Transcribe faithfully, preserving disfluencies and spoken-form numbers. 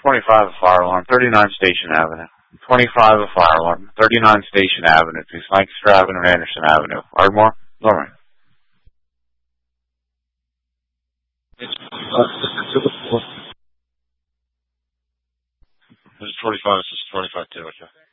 twenty-five a fire alarm, thirty-nine Station Avenue. twenty-five a fire alarm, thirty-nine Station Avenue, to Lancaster Avenue and Anderson Avenue. Ardmore? Lowering. This is twenty-five, this is twenty-five too, okay.